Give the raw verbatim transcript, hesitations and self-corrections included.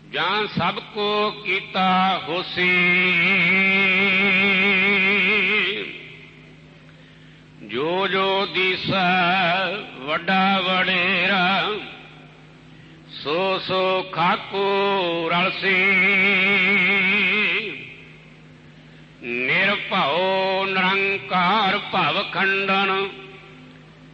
ਜਾਂ ਸਭ ਕੋ ਕੀਤਾ ਹੋਸੀ। ਜੋ ਜੋ ਦੀਸੈ ਵੱਡਾ ਵਡੇਰਾ ਸੋ ਸੋ ਖਾਕੂ ਰਲਸੀ। ਨਿਰਭਉ ਨਿਰੰਕਾਰ ਭਵ ਖੰਡਨ